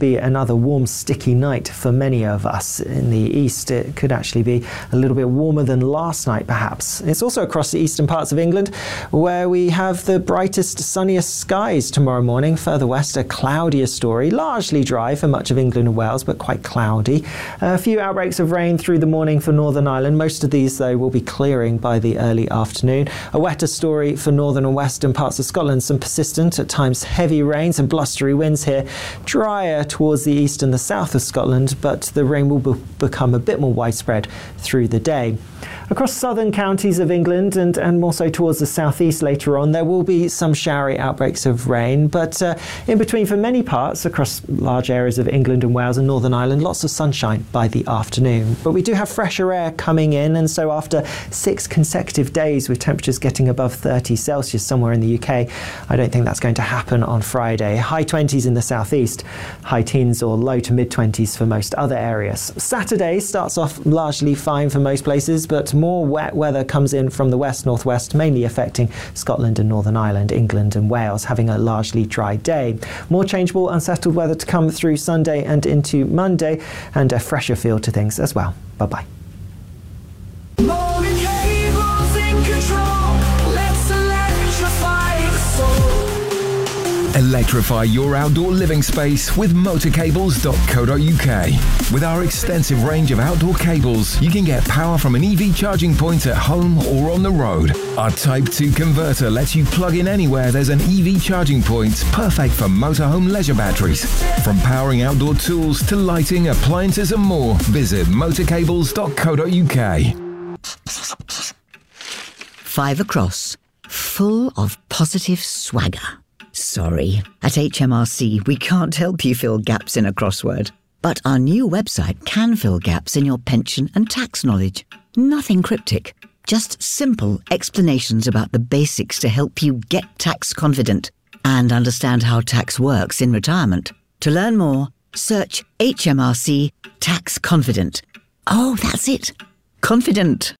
be another warm, sticky night for many of us. In the east, it could actually be a little bit warmer than last night, perhaps. It's also across the eastern parts of England where we have the brightest, sunniest skies tomorrow morning. Further west, a cloudier story, largely dry for much of England and Wales, but quite cloudy. A few outbreaks of rain through the morning for Northern Ireland. Most of these, though, will be clearing by the early afternoon. A wetter story for northern and western parts of Scotland. Some persistent, at times heavy rains and blustery winds here. Drier towards the east and the south of Scotland, but the rain will become a bit more widespread through the day. Across southern counties of England and more so towards the southeast later on, there will be some showery outbreaks of rain, but in between for many parts across large areas of England and Wales and Northern Ireland, lots of sunshine by the afternoon. But we do have fresher air coming in, and so after 6 consecutive days with temperatures getting above 30 Celsius somewhere in the UK, I don't think that's going to happen on Friday. High 20s in the southeast, high teens or low to mid 20s for most other areas. Saturday starts off largely fine for most places, but more wet weather comes in from the west-northwest, mainly affecting Scotland and Northern Ireland, England and Wales, having a largely dry day. More changeable, unsettled weather to come through Sunday and into Monday, and a fresher feel to things as well. Bye-bye. Electrify your outdoor living space with motorcables.co.uk. With our extensive range of outdoor cables, you can get power from an EV charging point at home or on the road. Our Type 2 converter lets you plug in anywhere there's an EV charging point, perfect for motorhome leisure batteries. From powering outdoor tools to lighting, appliances and more, visit motorcables.co.uk. 5 across, full of positive swagger. Sorry, at HMRC we can't help you fill gaps in a crossword. But our new website can fill gaps in your pension and tax knowledge. Nothing cryptic, just simple explanations about the basics to help you get tax confident and understand how tax works in retirement. To learn more, search HMRC Tax Confident. Oh, that's it. Confident.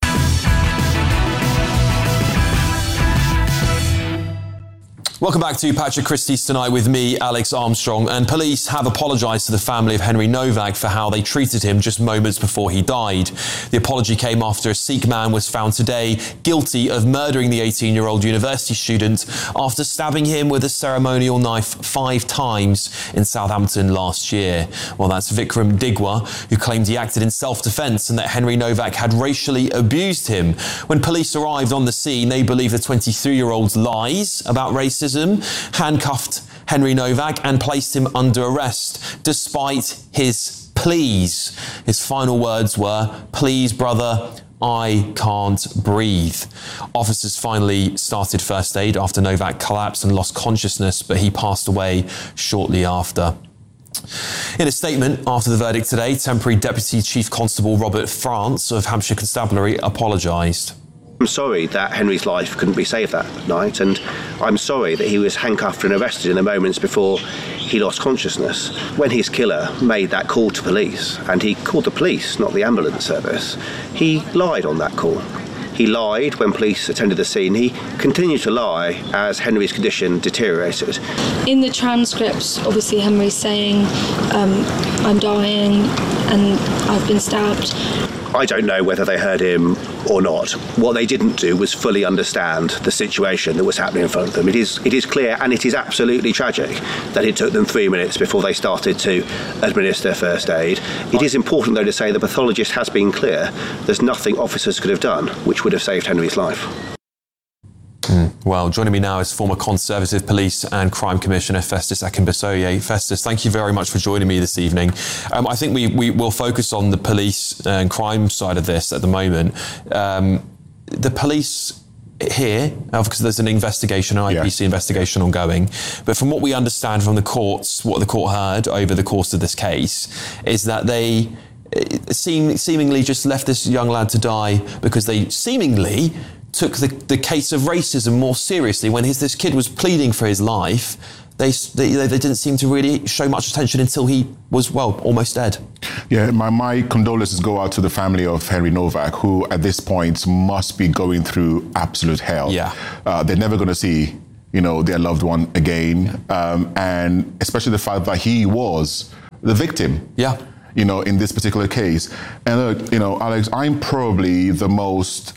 Welcome back to Patrick Christie's Tonight with me, Alex Armstrong. And police have apologised to the family of Henry Novak for how they treated him just moments before he died. The apology came after a Sikh man was found today guilty of murdering the 18-year-old university student after stabbing him with a ceremonial knife 5 times in Southampton last year. Well, that's Vikram Digwa, who claimed he acted in self-defence and that Henry Novak had racially abused him. When police arrived on the scene, they believe the 23-year-old's lies about racism handcuffed Henry Novak and placed him under arrest, despite his pleas. His final words were, "Please, brother, I can't breathe." Officers finally started first aid after Novak collapsed and lost consciousness, but he passed away shortly after. In a statement after the verdict today, Temporary Deputy Chief Constable Robert France of Hampshire Constabulary apologised. I'm sorry that Henry's life couldn't be saved that night, and I'm sorry that he was handcuffed and arrested in the moments before he lost consciousness. When his killer made that call to police, and he called the police, not the ambulance service, he lied on that call. He lied when police attended the scene. He continued to lie as Henry's condition deteriorated. In the transcripts, obviously Henry's saying, I'm dying and I've been stabbed. I don't know whether they heard him or not. What they didn't do was fully understand the situation that was happening in front of them. It is clear, and it is absolutely tragic, that it took them 3 minutes before they started to administer first aid. It is important, though, to say the pathologist has been clear. There's nothing officers could have done which would have saved Henry's life. Well, joining me now is former Conservative Police and Crime Commissioner Festus Akinbisoye. Festus, thank you very much for joining me this evening. I think we will focus on the police and crime side of this at the moment. The police here, because there's an investigation, an IPC investigation ongoing, but from what we understand from the courts, what the court heard over the course of this case, is that they seemingly just left this young lad to die because they seemingly took the case of racism more seriously. When this kid was pleading for his life, they didn't seem to really show much attention until he was, well, almost dead. Yeah, my condolences go out to the family of Henry Novak, who at this point must be going through absolute hell. Yeah. They're never going to see, their loved one again. And especially the fact that he was the victim. Yeah. You know, in this particular case. And look, you know, Alex, I'm probably the most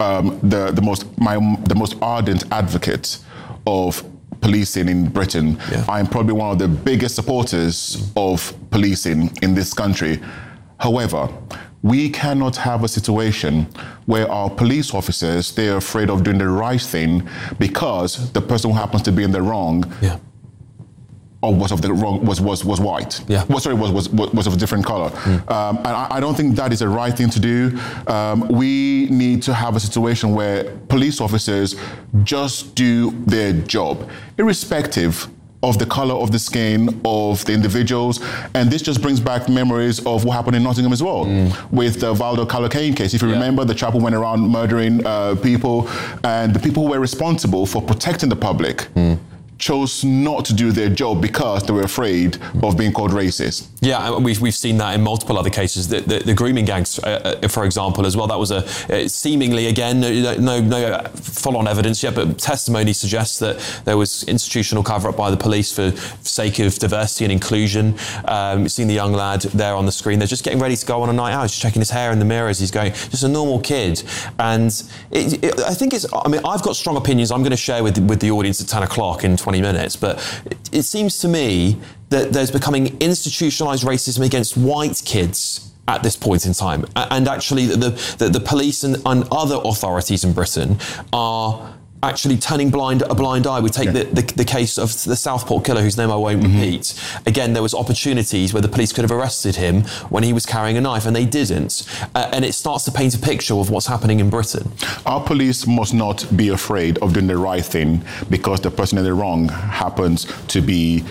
ardent advocate of policing in Britain. Yeah. I'm probably one of the biggest supporters of policing in this country. However, we cannot have a situation where our police officers, they're afraid of doing the right thing because the person who happens to be in the wrong or was of the wrong was white. Yeah. Was of a different color. And I don't think that is the right thing to do. We need to have a situation where police officers just do their job, irrespective of the color of the skin of the individuals. And this just brings back memories of what happened in Nottingham as well, with the Valdo Calocane case. If you remember, the chap who went around murdering people, and the people who were responsible for protecting the public chose not to do their job because they were afraid of being called racist. Yeah, we've seen that in multiple other cases. The grooming gangs, for example, as well. That was seemingly, again, no full-on evidence yet, but testimony suggests that there was institutional cover-up by the police for sake of diversity and inclusion. You've seen the young lad there on the screen. They're just getting ready to go on a night out. He's checking his hair in the mirror as he's going. Just a normal kid. And I think I've got strong opinions I'm going to share with the audience at 10 o'clock in 20 minutes, but it seems to me that there's becoming institutionalised racism against white kids at this point in time. And actually the police and other authorities in Britain are actually turning a blind eye. We take the case of the Southport killer, whose name I won't repeat. Again, there was opportunities where the police could have arrested him when he was carrying a knife, and they didn't. And it starts to paint a picture of what's happening in Britain. Our police must not be afraid of doing the right thing because the person in the wrong happens to be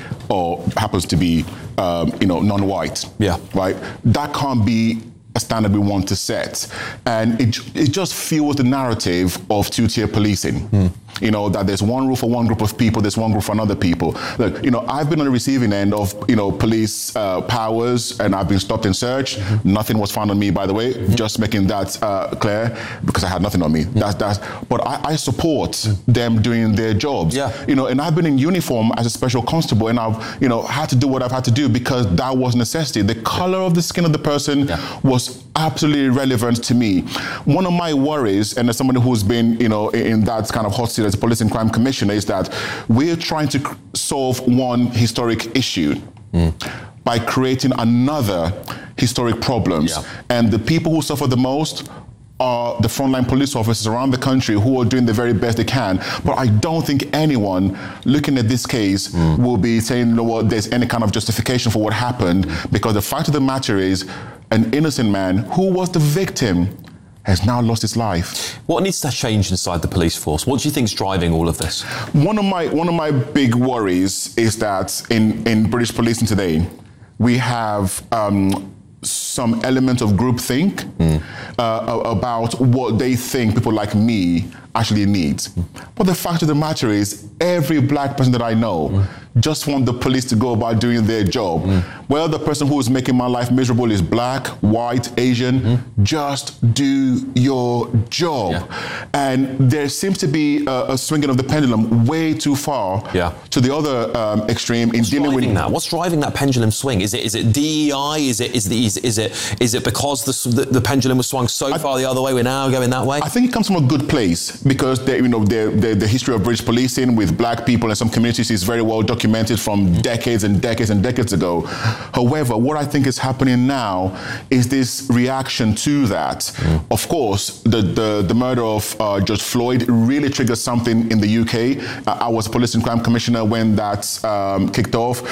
non-white. Yeah. Right? That can't be a standard we want to set. And it just fuels the narrative of two-tier policing. You know, that there's one rule for one group of people, there's one group for another people. Look, you know, I've been on the receiving end of, you know, police powers, and I've been stopped and searched. Nothing was found on me, by the way, just making that clear, because I had nothing on me. But I support them doing their jobs. Yeah. You know, and I've been in uniform as a special constable, and I've, you know, had to do what I've had to do because that was necessity. The color of the skin of the person was absolutely irrelevant to me. One of my worries, and as somebody who's been, you know, in that kind of hot seat as a police and crime commissioner, is that we're trying to solve one historic issue by creating another historic problems. And the people who suffer the most are the frontline police officers around the country who are doing the very best they can. But I don't think anyone looking at this case will be saying, you know what, there's any kind of justification for what happened, because the fact of the matter is an innocent man who was the victim has now lost his life. What needs to change inside the police force? What do you think is driving all of this? One of my big worries is that in British policing today, we have some element of groupthink about what they think people like me actually need. But the fact of the matter is, every black person that I know just want the police to go about doing their job. Well, the person who is making my life miserable is black, white, Asian. Just do your job. And there seems to be a swinging of the pendulum way too far to the other extreme in dealing with that. What's driving that pendulum swing? Is it DEI? Is it because the pendulum was swung so far the other way, we're now going that way? I think it comes from a good place, because the history of British policing with black people in some communities is very well documented from decades and decades and decades ago. However, what I think is happening now is this reaction to that. Of course, the murder of George Floyd really triggered something in the UK. I was police and crime commissioner when that kicked off.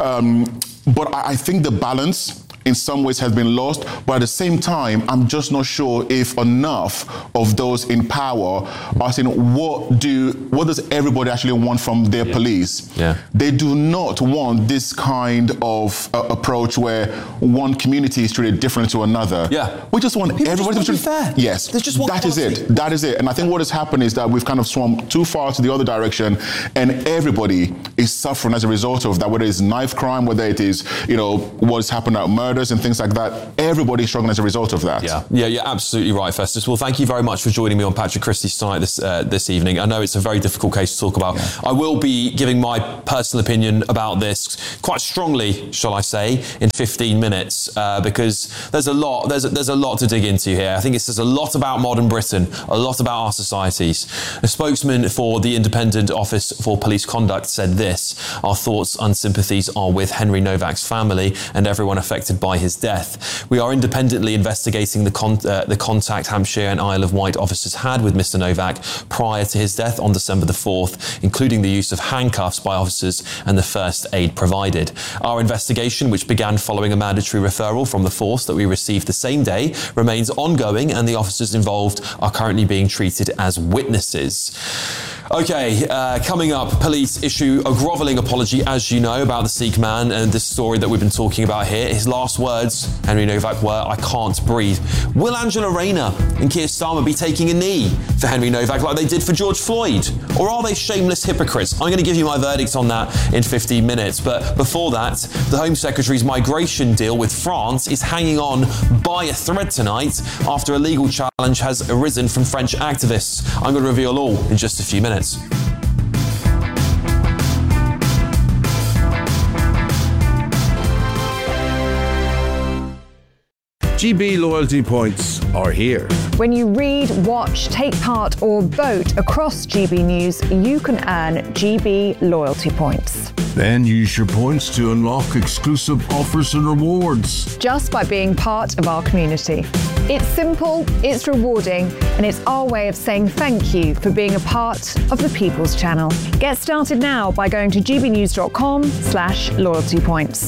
But I think the balance in some ways has been lost, but at the same time, I'm just not sure if enough of those in power are saying, what does everybody actually want from their police? They do not want this kind of approach where one community is treated different to another. We just want everybody to be fair. Yes, that is it. That is it. And I think what has happened is that we've kind of swum too far to the other direction, and everybody is suffering as a result of that, whether it's knife crime, whether it is, you know, what has happened at murder, murders and things like that. Everybody's struggling as a result of that. Yeah, you're absolutely right, Festus. Well, thank you very much for joining me on Patrick Christie's tonight this evening. I know it's a very difficult case to talk about. Yeah. I will be giving my personal opinion about this quite strongly, shall I say, in 15 minutes, because there's a lot to dig into here. I think it says a lot about modern Britain, a lot about our societies. A spokesman for the Independent Office for Police Conduct said this: "Our thoughts and sympathies are with Henry Novak's family and everyone affected by his death. We are independently investigating the contact Hampshire and Isle of Wight officers had with Mr. Novak prior to his death on December the 4th, including the use of handcuffs by officers and the first aid provided. Our investigation, which began following a mandatory referral from the force that we received the same day, remains ongoing, and the officers involved are currently being treated as witnesses." Okay, coming up, police issue a grovelling apology, as you know, about the Sikh man and this story that we've been talking about here. His last words, Henry Novak, were, "I can't breathe." Will Angela Rayner and Keir Starmer be taking a knee for Henry Novak like they did for George Floyd? Or are they shameless hypocrites? I'm going to give you my verdict on that in 15 minutes. But before that, the Home Secretary's migration deal with France is hanging on by a thread tonight after a legal challenge has arisen from French activists. I'm going to reveal all in just a few minutes. GB loyalty points are here. When you read, watch, take part or vote across GB News, you can earn GB loyalty points. Then use your points to unlock exclusive offers and rewards. Just by being part of our community. It's simple, it's rewarding, and it's our way of saying thank you for being a part of the People's Channel. Get started now by going to gbnews.com/loyalty points.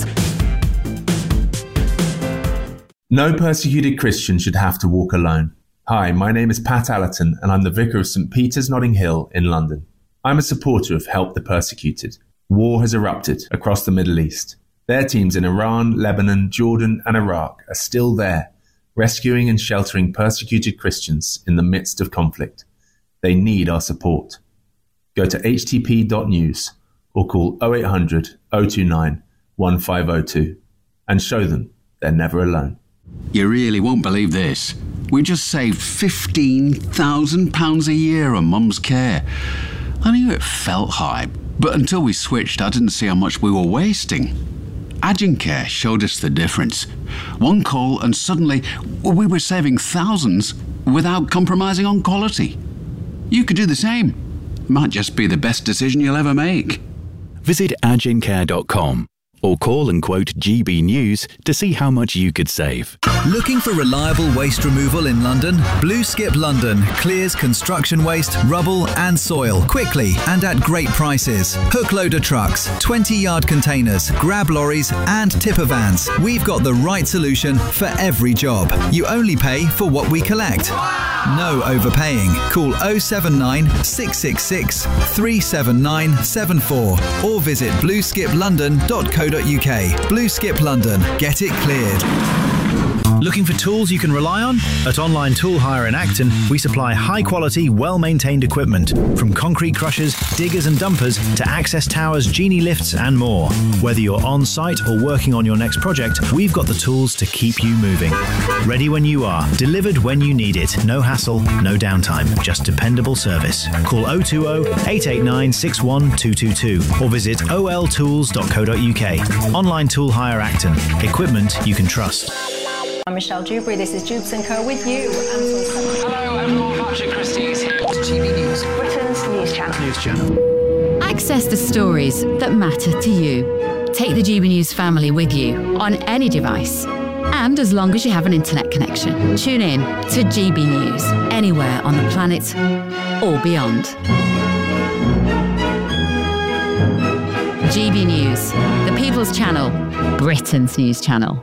No persecuted Christian should have to walk alone. Hi, my name is Pat Allerton, and I'm the Vicar of St. Peter's, Notting Hill in London. I'm a supporter of Help the Persecuted. War has erupted across the Middle East. Their teams in Iran, Lebanon, Jordan and Iraq are still there, rescuing and sheltering persecuted Christians in the midst of conflict. They need our support. Go to htp.news or call 0800 029 1502 and show them they're never alone. You really won't believe this. We just saved £15,000 a year on Mum's care. I knew it felt high, but until we switched, I didn't see how much we were wasting. Agencare showed us the difference. One call and suddenly we were saving thousands without compromising on quality. You could do the same. Might just be the best decision you'll ever make. Visit agencare.com or call and quote GB News to see how much you could save. Looking for reliable waste removal in London? Blue Skip London clears construction waste, rubble and soil quickly and at great prices. Hook loader trucks, 20-yard containers, grab lorries and tipper vans. We've got the right solution for every job. You only pay for what we collect. No overpaying. Call 079 666 37974 or visit blueskiplondon.co.uk. Blue Skip London. Get it cleared. Looking for tools you can rely on? At Online Tool Hire in Acton, we supply high-quality, well-maintained equipment, from concrete crushers, diggers and dumpers to access towers, genie lifts and more. Whether you're on-site or working on your next project, we've got the tools to keep you moving. Ready when you are, delivered when you need it. No hassle, no downtime, just dependable service. Call 020-889-61222 or visit oltools.co.uk. Online Tool Hire Acton. Equipment you can trust. I'm Michelle Dewberry, this is Jubes & Co with you. Hello everyone, Patrick Christie is here. GB News, Britain's news channel. Access the stories that matter to you. Take the GB News family with you on any device. And as long as you have an internet connection, tune in to GB News anywhere on the planet or beyond. GB News, the People's Channel, Britain's news channel.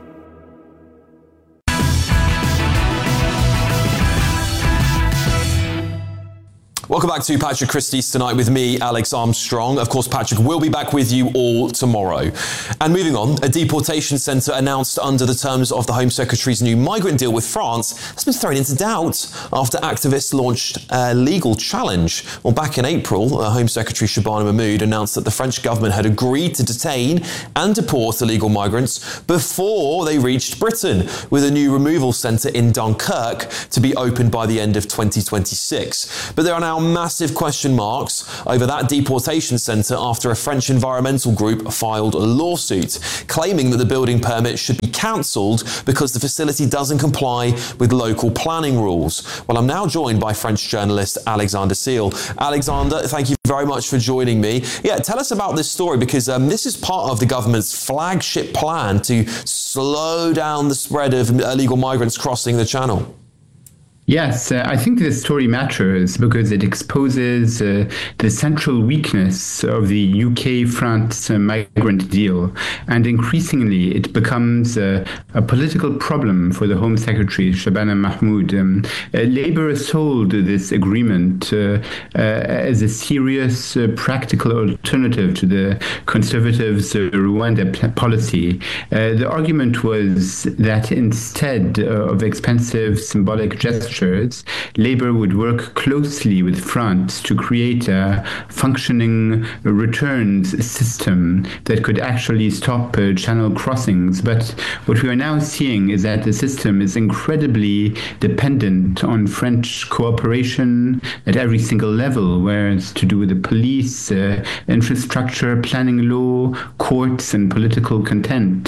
Welcome back to Patrick Christie's Tonight with me, Alex Armstrong. Of course, Patrick will be back with you all tomorrow. And moving on, a deportation centre announced under the terms of the Home Secretary's new migrant deal with France has been thrown into doubt after activists launched a legal challenge. Well, back in April, Home Secretary Shabana Mahmood announced that the French government had agreed to detain and deport illegal migrants before they reached Britain, with a new removal centre in Dunkirk to be opened by the end of 2026. But there are now massive question marks over that deportation centre after a French environmental group filed a lawsuit claiming that the building permit should be cancelled because the facility doesn't comply with local planning rules. Well, I'm now joined by French journalist Alexander Seal. Alexander, thank you very much for joining me. Yeah, tell us about this story, because this is part of the government's flagship plan to slow down the spread of illegal migrants crossing the Channel. Yes, I think this story matters because it exposes the central weakness of the UK-France migrant deal. And increasingly, it becomes a political problem for the Home Secretary, Shabana Mahmood. Labour sold this agreement as a serious, practical alternative to the Conservatives' Rwanda policy. The argument was that instead of expensive symbolic gestures, Labour would work closely with France to create a functioning returns system that could actually stop channel crossings. But what we are now seeing is that the system is incredibly dependent on French cooperation at every single level, where it's to do with the police, infrastructure, planning law, courts, and political consent.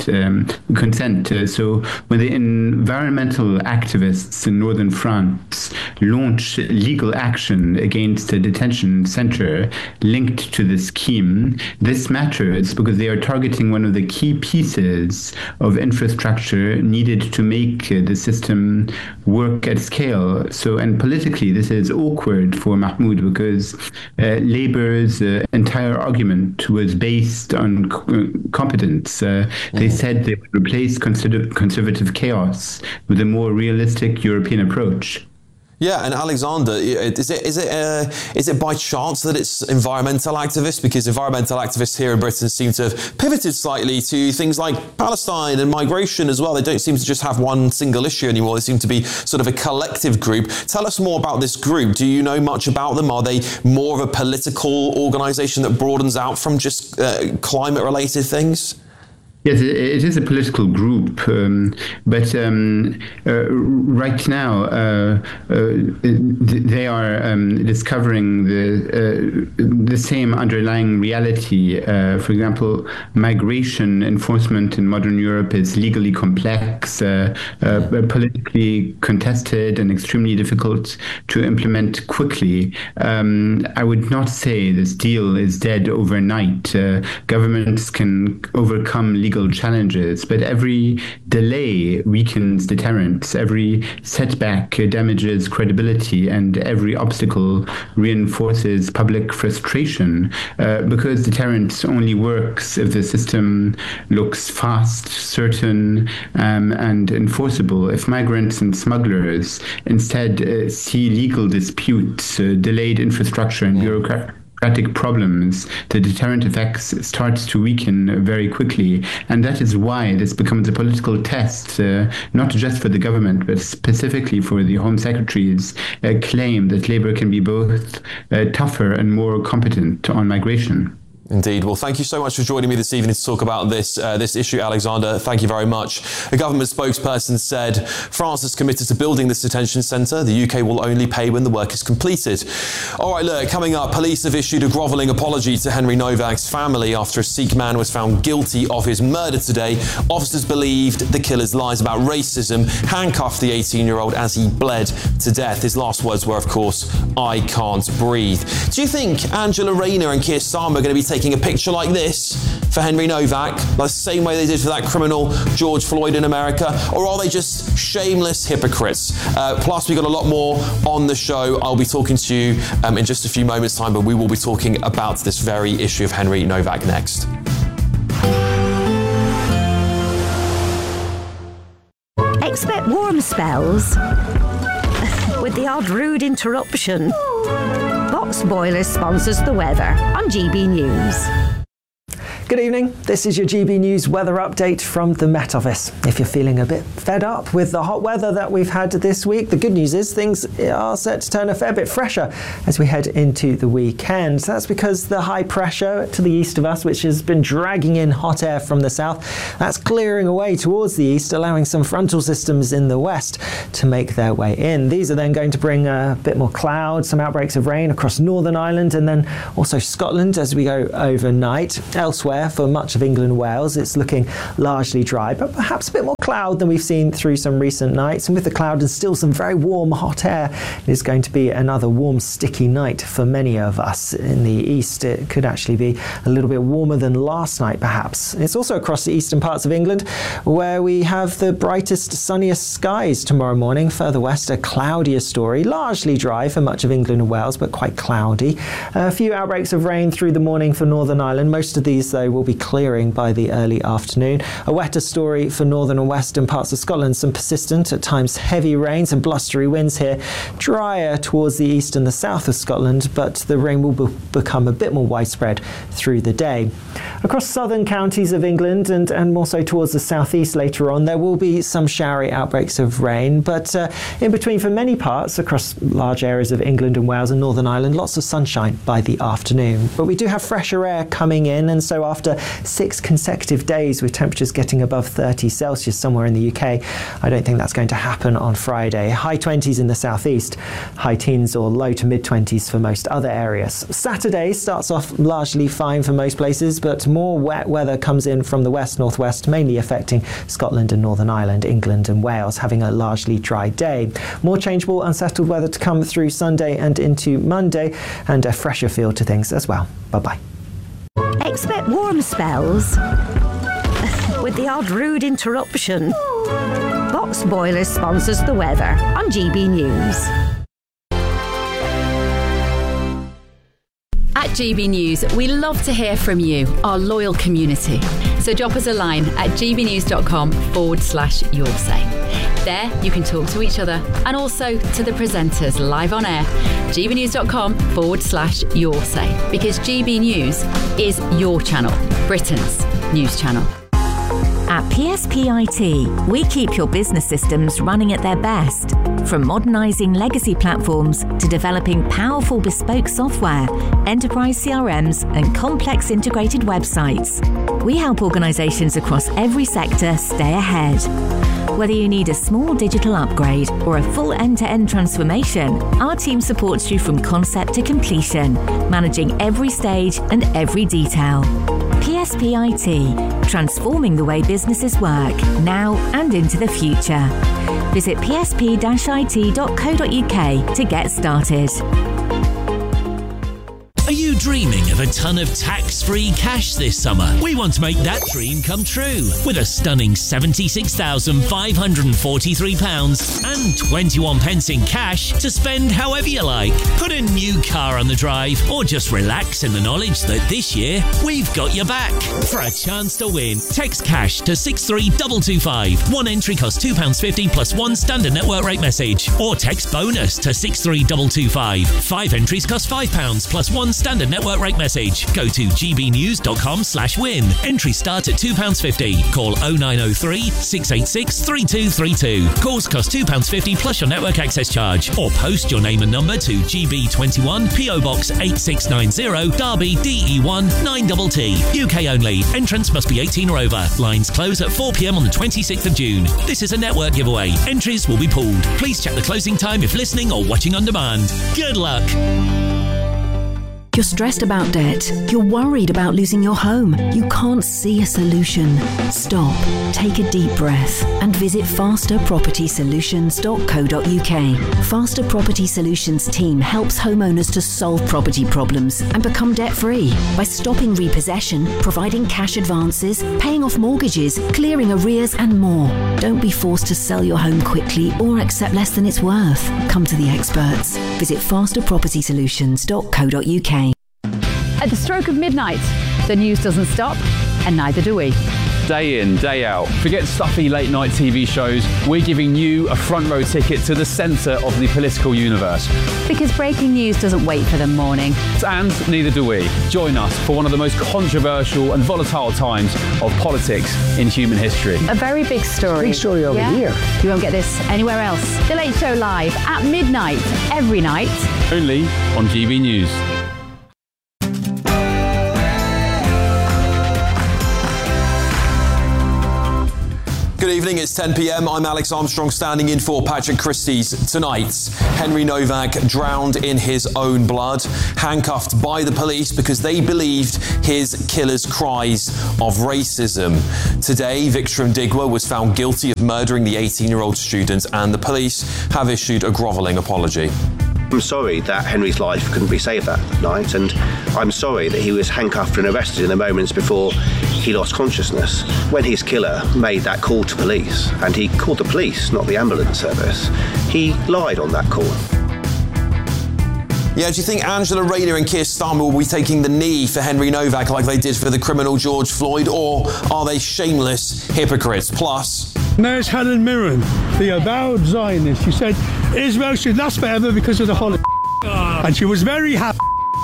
So when the environmental activists in northern France launch legal action against a detention center linked to the scheme, this matters because they are targeting one of the key pieces of infrastructure needed to make the system work at scale. So, and politically, this is awkward for Mahmoud because Labour's entire argument was based on competence. They said they would replace conservative chaos with a more realistic European approach. Yeah, and Alexander, is it by chance that it's environmental activists? Because environmental activists here in Britain seem to have pivoted slightly to things like Palestine and migration as well. They don't seem to just have one single issue anymore. They seem to be sort of a collective group. Tell us more about this group. Do you know much about them? Are they more of a political organisation that broadens out from just climate-related things? Yes, it is a political group, but right now they are discovering the same underlying reality. For example, migration enforcement in modern Europe is legally complex, politically contested, and extremely difficult to implement quickly. I would not say this deal is dead overnight. Governments can overcome legal challenges, but every delay weakens deterrence, every setback damages credibility, and every obstacle reinforces public frustration, because deterrence only works if the system looks fast, certain, and enforceable. If migrants and smugglers instead see legal disputes, delayed infrastructure, and bureaucratic problems, the deterrent effects starts to weaken very quickly. And that is why this becomes a political test, not just for the government, but specifically for the Home Secretary's claim that Labour can be both tougher and more competent on migration. Indeed. Well, thank you so much for joining me this evening to talk about this issue, Alexander. Thank you very much. A government spokesperson said France is committed to building this detention centre. The UK will only pay when the work is completed. All right, look, coming up, police have issued a grovelling apology to Henry Novak's family after a Sikh man was found guilty of his murder today. Officers believed the killer's lies about racism, handcuffed the 18-year-old as he bled to death. His last words were, of course, "I can't breathe." Do you think Angela Rayner and Keir Starmer are going to be taking a picture like this for Henry Novak, like the same way they did for that criminal George Floyd in America? Or are they just shameless hypocrites? Plus, we've got a lot more on the show. I'll be talking to you in just a few moments' time, but we will be talking about this very issue of Henry Novak next. Expect warm spells with the odd rude interruption. Box Boilers sponsors the weather on GB News. Good evening. This is your GB News weather update from the Met Office. If you're feeling a bit fed up with the hot weather that we've had this week, the good news is things are set to turn a fair bit fresher as we head into the weekend. That's because the high pressure to the east of us, which has been dragging in hot air from the south, that's clearing away towards the east, allowing some frontal systems in the west to make their way in. These are then going to bring a bit more cloud, some outbreaks of rain across Northern Ireland and then also Scotland as we go overnight. Elsewhere, for much of England and Wales, it's looking largely dry, but perhaps a bit more cloud than we've seen through some recent nights. And with the cloud and still some very warm, hot air, it is going to be another warm, sticky night for many of us. In the east, it could actually be a little bit warmer than last night, perhaps. It's also across the eastern parts of England, where we have the brightest, sunniest skies tomorrow morning. Further west, a cloudier story, largely dry for much of England and Wales, but quite cloudy. A few outbreaks of rain through the morning for Northern Ireland. Most of these, though, will be clearing by the early afternoon. A wetter story for northern and western parts of Scotland. Some persistent, at times heavy rains and blustery winds here. Drier towards the east and the south of Scotland, but the rain will become a bit more widespread through the day. Across southern counties of England and more so towards the southeast later on, there will be some showery outbreaks of rain, but in between for many parts across large areas of England and Wales and Northern Ireland, lots of sunshine by the afternoon. But we do have fresher air coming in, and so after 6 consecutive days with temperatures getting above 30 Celsius somewhere in the UK, I don't think that's going to happen on Friday. High 20s in the southeast, high teens or low to mid 20s for most other areas. Saturday starts off largely fine for most places, but more wet weather comes in from the west-northwest, mainly affecting Scotland and Northern Ireland, England and Wales, having a largely dry day. More changeable, unsettled weather to come through Sunday and into Monday, and a fresher feel to things as well. Bye-bye. Expect warm spells with the odd rude interruption. Box Boilers sponsors the weather on GB News. At GB News, we love to hear from you, our loyal community. So drop us a line at gbnews.com/yoursay. There, you can talk to each other and also to the presenters live on air. gbnews.com/yoursay, because GB News is your channel, Britain's news channel. At PSP IT, we keep your business systems running at their best. From modernising legacy platforms to developing powerful bespoke software, enterprise CRMs and complex integrated websites, we help organisations across every sector stay ahead. Whether you need a small digital upgrade or a full end-to-end transformation, our team supports you from concept to completion, managing every stage and every detail. PSP IT, transforming the way businesses work now and into the future. Visit psp-it.co.uk to get started. Are you dreaming of a ton of tax-free cash this summer? We want to make that dream come true with a stunning £76,543 and 21 pence in cash to spend however you like. Put a new car on the drive or just relax in the knowledge that this year we've got your back. For a chance to win, text cash to 63225. One entry costs £2.50 plus one standard network rate message. Or text bonus to 63225. 5 entries cost £5 plus one standard network rate message. Go to gbnews.com/win. Entries start at £2.50. Call 0903 686 3232. Calls cost £2.50 plus your network access charge. Or post your name and number to GB21 PO Box 8690 Derby DE1 9TT. UK only. Entrance must be 18 or over. Lines close at 4 p.m. on the 26th of June. This is a network giveaway. Entries will be pooled. Please check the closing time if listening or watching on demand. Good luck. You're stressed about debt. You're worried about losing your home. You can't see a solution. Stop, take a deep breath and visit fasterpropertysolutions.co.uk. Faster Property Solutions team helps homeowners to solve property problems and become debt-free by stopping repossession, providing cash advances, paying off mortgages, clearing arrears and more. Don't be forced to sell your home quickly or accept less than it's worth. Come to the experts. Visit fasterpropertysolutions.co.uk. At the stroke of midnight, the news doesn't stop, and neither do we. day in, day out. Forget stuffy late night TV shows. We're giving you a front row ticket to the centre of the political universe. Because breaking news doesn't wait for the morning. And neither do we. Join us for one of the most controversial and volatile times of politics in human history. A very big story. Big story over here. You won't get this anywhere else. The Late Show live at midnight, every night. Only on GB News. Good evening, it's 10 p.m. I'm Alex Armstrong standing in for Patrick Christie's tonight. Henry Novak drowned in his own blood, handcuffed by the police because they believed his killer's cries of racism. Today, Vikram Digwa was found guilty of murdering the 18-year-old student, and the police have issued a grovelling apology. I'm sorry that Henry's life couldn't be saved that night, and I'm sorry that he was handcuffed and arrested in the moments before he lost consciousness. When his killer made that call to police, and he called the police, not the ambulance service, he lied on that call. Yeah, do you think Angela Rayner and Keir Starmer will be taking the knee for Henry Novak like they did for the criminal George Floyd, or are they shameless hypocrites? Plus, there's Helen Mirren, the avowed Zionist. She said Israel should last forever because of the Holocaust. And she was very happy.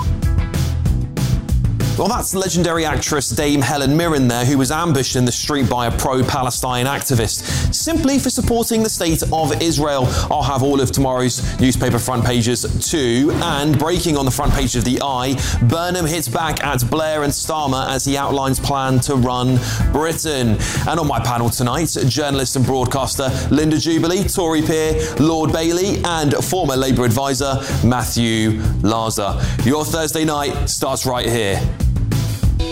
Well, that's legendary actress Dame Helen Mirren there, who was ambushed in the street by a pro-Palestine activist simply for supporting the state of Israel. I'll have all of tomorrow's newspaper front pages too. And breaking on the front page of The Eye, Burnham hits back at Blair and Starmer as he outlines plan to run Britain. And on my panel tonight, journalist and broadcaster Linda Jubilee, Tory peer Lord Bailey, and former Labour advisor Matthew Laza. Your Thursday night starts right here.